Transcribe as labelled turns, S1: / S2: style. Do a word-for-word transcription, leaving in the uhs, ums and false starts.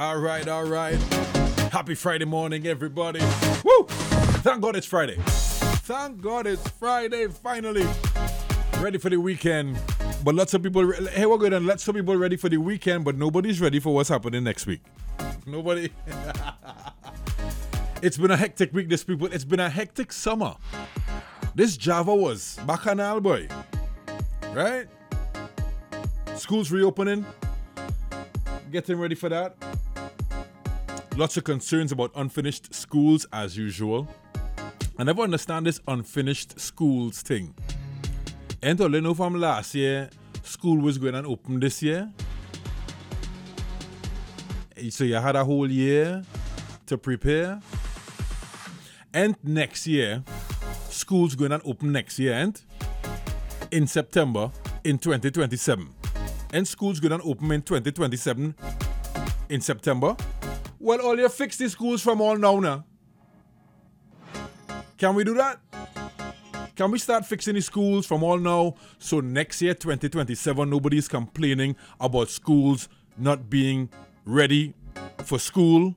S1: All right, all right. Happy Friday morning, everybody. Woo! Thank God it's Friday. Thank God it's Friday, finally. Ready for the weekend. But lots of people, hey, we're good, and lots of people ready for the weekend, but nobody's ready for what's happening next week. Nobody. It's been a hectic week, this people. It's been a hectic summer. This Java was bacchanal, boy. Right? Schools reopening. Getting ready for that. Lots of concerns about unfinished schools as usual. I never understand this unfinished schools thing. And all you know from last year, school was going to open this year. So you had a whole year to prepare. And next year, school's going to open next year, and in September in twenty twenty-seven. And school's going to open in twenty twenty-seven in September. Well, all you fix the schools from all now now. Can we do that? Can we start fixing the schools from all now so next year, twenty twenty-seven, nobody's complaining about schools not being ready for school?